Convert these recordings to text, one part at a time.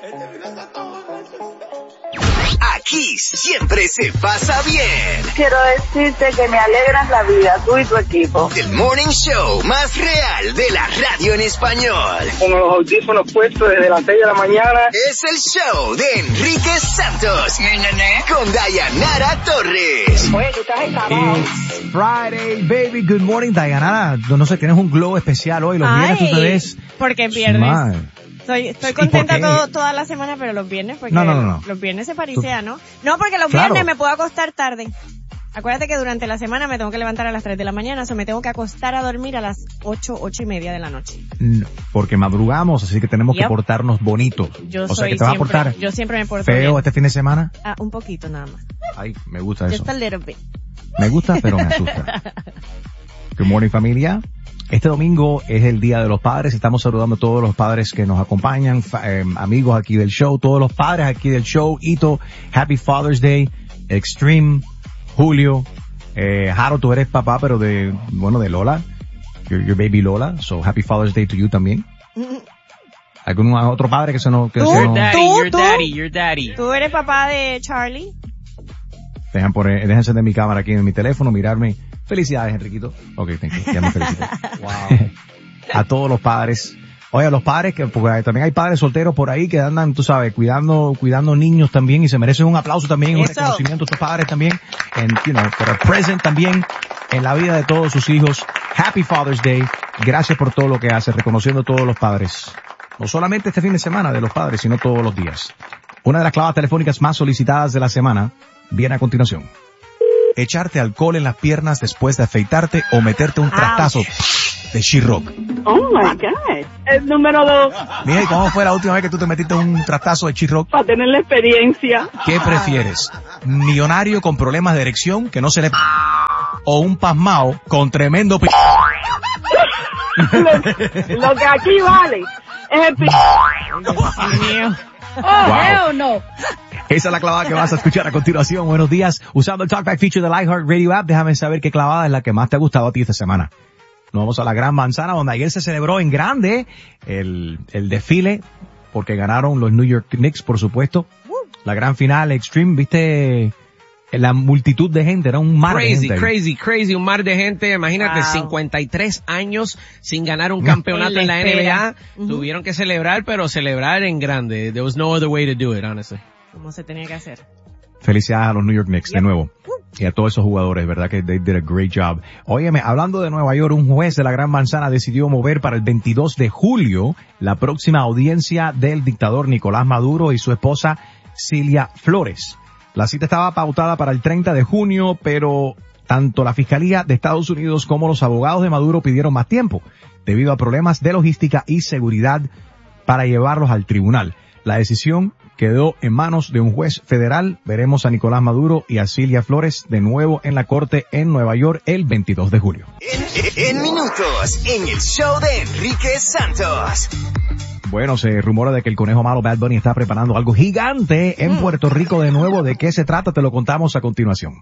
Aquí siempre se pasa bien. Quiero decirte que me alegras la vida, tú y tu equipo. El morning show más real de la radio en español. Con los audífonos puestos desde las 6 de la mañana. Es el show de Enrique Santos. Con Dayanara Torres. Oye, tú estás escapado. It's Friday, baby. Good morning, Dayanara. No sé, tienes un glow especial hoy. Los viernes tú te ves. Porque es viernes. Estoy contenta toda la semana, pero los viernes, porque no. los viernes se parisea, ¿no? No, porque los viernes me puedo acostar tarde. Acuérdate que durante la semana me tengo que levantar a las 3 de la mañana, o me tengo que acostar a dormir a las 8:30 de la noche. No, porque madrugamos, así que tenemos que portarnos bonito. Yo siempre me porto feo bien. Este fin de semana. Un poquito nada más. Ay, me gusta eso. Just a little bit. Me gusta, pero me asusta. Good morning, familia. Este domingo es el Día de los Padres. Estamos saludando a todos los padres que nos acompañan, amigos aquí del show, todos los padres aquí del show. Ito, Happy Father's Day. Extreme, Julio, Jaro, tú eres papá, pero de Lola. Your baby Lola. So Happy Father's Day to you también. ¿Algún otro padre que se nos... Your daddy. ¿Tú eres papá de Charlie? Déjense de mi cámara aquí en mi teléfono, mirarme. Felicidades, Enriquito. Ok, thank you. Ya me felicito. Wow. A todos los padres. Oye, a los padres, porque también hay padres solteros por ahí que andan, tú sabes, cuidando niños también y se merecen un aplauso también, un reconocimiento a estos padres también. Pero present también en la vida de todos sus hijos. Happy Father's Day. Gracias por todo lo que hace, reconociendo a todos los padres. No solamente este fin de semana de los padres, sino todos los días. Una de las claves telefónicas más solicitadas de la semana viene a continuación. Echarte alcohol en las piernas después de afeitarte o meterte un tractazo de She-Rock. Oh my God. El número 2. Mira, ¿y cómo fue la última vez que tú te metiste un tractazo de She-Rock? Para tener la experiencia. ¿Qué prefieres? ¿Millonario con problemas de erección que no se le... o un pasmao con tremendo... lo que aquí vale es el... Oh, hell no. Esa es la clavada que vas a escuchar a continuación. Buenos días. Usando el Talkback feature del iHeartRadio app, déjame saber qué clavada es la que más te ha gustado a ti esta semana. Nos vamos a la Gran Manzana, donde ayer se celebró en grande el desfile, porque ganaron los New York Knicks, por supuesto. La gran final, Extreme, viste la multitud de gente, era un mar de gente. Crazy, un mar de gente. Imagínate, 53 años sin ganar un campeonato en la NBA. Tuvieron que celebrar, pero celebrar en grande. There was no other way to do it, honestly. Como se tenía que hacer. Felicidades a los New York Knicks de nuevo. Y a todos esos jugadores, ¿verdad? Que they did a great job. Óyeme, hablando de Nueva York, un juez de la Gran Manzana decidió mover para el 22 de julio la próxima audiencia del dictador Nicolás Maduro y su esposa Cilia Flores. La cita estaba pautada para el 30 de junio, pero tanto la Fiscalía de Estados Unidos como los abogados de Maduro pidieron más tiempo, debido a problemas de logística y seguridad para llevarlos al tribunal. La decisión quedó en manos de un juez federal. Veremos a Nicolás Maduro y a Cilia Flores de nuevo en la corte en Nueva York el 22 de julio. En minutos, en el show de Enrique Santos. Bueno, se rumora de que el conejo malo Bad Bunny está preparando algo gigante en Puerto Rico de nuevo. ¿De qué se trata? Te lo contamos a continuación.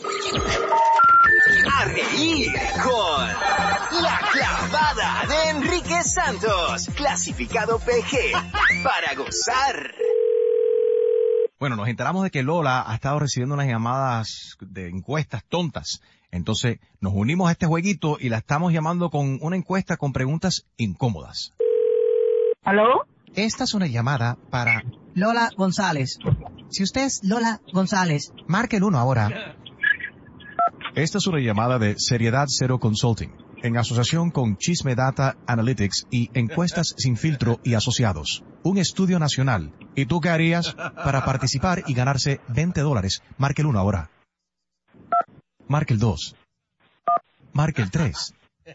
A reír con la clavada de Enrique Santos, clasificado PG, para gozar. Bueno, nos enteramos de que Lola ha estado recibiendo unas llamadas de encuestas tontas. Entonces, nos unimos a este jueguito y la estamos llamando con una encuesta con preguntas incómodas. ¿Aló? Esta es una llamada para Lola González. Si usted es Lola González, marque el 1 ahora. Esta es una llamada de Seriedad Cero Consulting, en asociación con Chisme Data Analytics y Encuestas Sin Filtro y Asociados. Un estudio nacional. ¿Y tú qué harías para participar y ganarse $20? Marque el 1 ahora. Marque el 2. Marque el 3.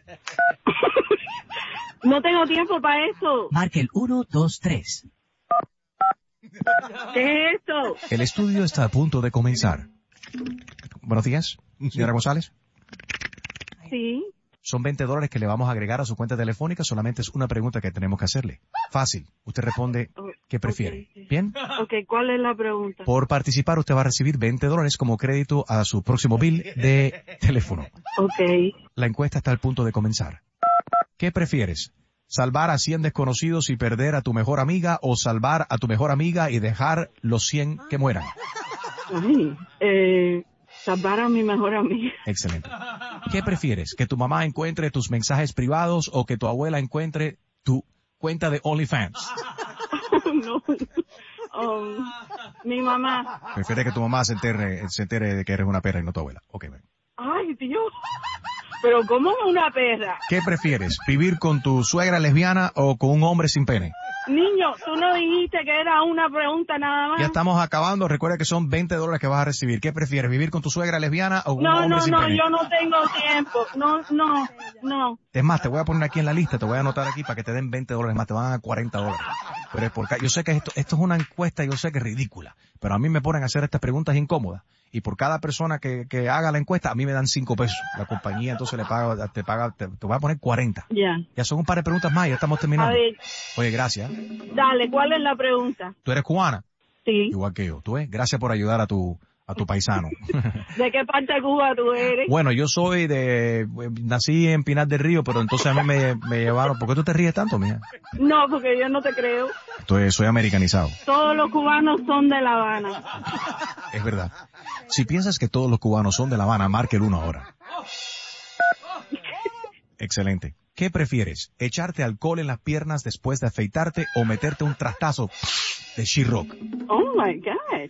No tengo tiempo para eso. marque el 1, 2, 3. ¿Qué es esto? El estudio está a punto de comenzar. Buenos días, señora González. Sí. Son $20 que le vamos a agregar a su cuenta telefónica. Solamente es una pregunta que tenemos que hacerle. Fácil. Usted responde qué prefiere. Okay. ¿Bien? Ok, ¿cuál es la pregunta? Por participar, usted va a recibir $20 como crédito a su próximo bill de teléfono. Ok. La encuesta está al punto de comenzar. ¿Qué prefieres? salvar a 100 desconocidos y perder a tu mejor amiga, o salvar a tu mejor amiga y dejar los 100 que mueran? Salvar a mi mejor amiga. Excelente. ¿Qué prefieres? ¿Que tu mamá encuentre tus mensajes privados o que tu abuela encuentre tu cuenta de OnlyFans? No. Mi mamá. Prefiere que tu mamá se entere de que eres una perra y no tu abuela. Ok, ven. Ay, Dios. Pero ¿cómo es una perra? ¿Qué prefieres? ¿Vivir con tu suegra lesbiana o con un hombre sin pene? Niño, tú no dijiste que era una pregunta nada más. Ya estamos acabando. Recuerda que son $20 que vas a recibir. ¿Qué prefieres? ¿Vivir con tu suegra lesbiana o con un hombre sin pene? No, yo no tengo tiempo. No. Es más, te voy a poner aquí en la lista, te voy a anotar aquí para que te den $20 más, te van a dar $40. Pero es porque yo sé que esto es una encuesta, yo sé que es ridícula, pero a mí me ponen a hacer estas preguntas incómodas. Y por cada persona que haga la encuesta, a mí me dan $5. La compañía entonces te voy a poner 40. Ya son un par de preguntas más y ya estamos terminando. A ver. Oye, gracias. Dale, ¿cuál es la pregunta? ¿Tú eres cubana? Sí. Igual que yo. ¿Tú ves? Gracias por ayudar a tu paisano. ¿De qué parte de Cuba tú eres? Bueno, yo nací en Pinar del Río, pero entonces a mí me llevaron. ¿Por qué tú te ríes tanto, mija? No, porque yo no te creo. Soy americanizado. Todos los cubanos son de La Habana. Es verdad. Si piensas que todos los cubanos son de La Habana, marque el 1 ahora. Excelente. ¿Qué prefieres? ¿Echarte alcohol en las piernas después de afeitarte o meterte un trastazo de She-Rock? Oh my God.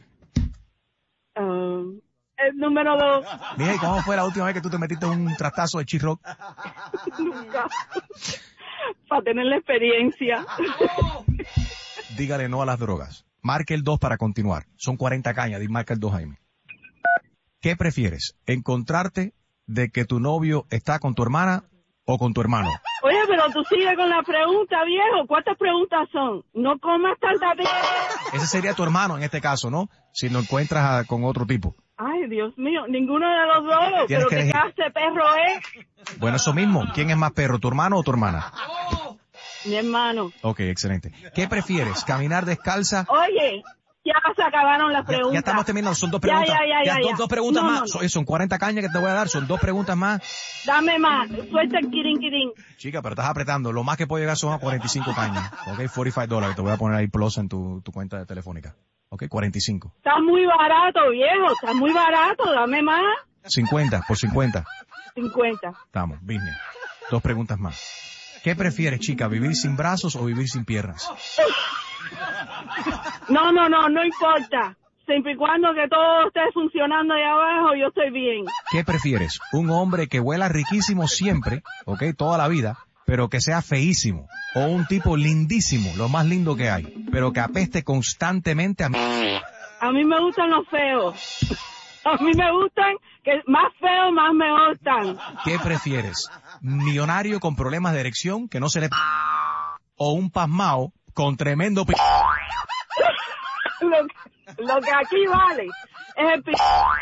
El número 2. Mira, ¿cómo fue la última vez que tú te metiste un trastazo de She-Rock? Nunca. Para tener la experiencia. Dígale no a las drogas. Marque el 2 para continuar. Son 40 cañas. Marca el 2, Jaime. ¿Qué prefieres? ¿Encontrarte de que tu novio está con tu hermana o con tu hermano? Oye, pero tú sigues con la pregunta, viejo. ¿Cuántas preguntas son? No comas tanta vez. Ese sería tu hermano en este caso, ¿no? Si lo encuentras con otro tipo. Ay, Dios mío, ninguno de los dos. ¿Pero qué clase de perro es? Bueno, eso mismo. ¿Quién es más perro, tu hermano o tu hermana? Mi hermano. Ok, excelente. ¿Qué prefieres? ¿Caminar descalza? Oye, ya se acabaron las preguntas. Ya estamos terminando, son 2 preguntas. Ya. Dos preguntas más. Son 40 cañas que te voy a dar, son 2 preguntas más. Dame más, suelta el quirín. Chica, pero estás apretando. Lo más que puedo llegar son a 45 cañas. Ok, $45. Te voy a poner ahí plus en tu cuenta de telefónica. Ok, 45. Está muy barato, viejo. Está muy barato. Dame más. 50, por 50. 50. Estamos, business. 2 preguntas más. ¿Qué prefieres, chica? ¿Vivir sin brazos o vivir sin piernas? No importa. Siempre y cuando que todo esté funcionando ahí abajo, yo estoy bien. ¿Qué prefieres? ¿Un hombre que huela riquísimo siempre, ok, toda la vida, pero que sea feísimo? ¿O un tipo lindísimo, lo más lindo que hay, pero que apeste constantemente a mí? A mí me gustan los feos. A mí me gustan que más feos, más me gustan. ¿Qué prefieres? ¿Millonario con problemas de erección que no se le... o un pasmao con tremendo... Lo que aquí vale es el...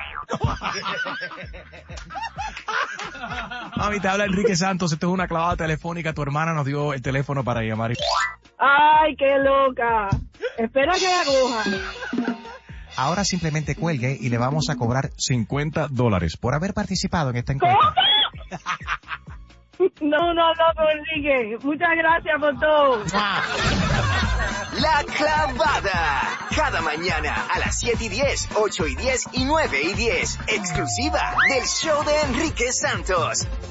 Mami, te habla Enrique Santos, esto es una clavada telefónica, tu hermana nos dio el teléfono para llamar. Ay, qué loca. Espera que la coja. Ahora simplemente cuelgue y le vamos a cobrar $50 por haber participado en esta encuesta. ¿Cómo? No, Enrique. Muchas gracias por todo. La clavada. Cada mañana a las 7:10, 8:10 y 9:10. Exclusiva del show de Enrique Santos.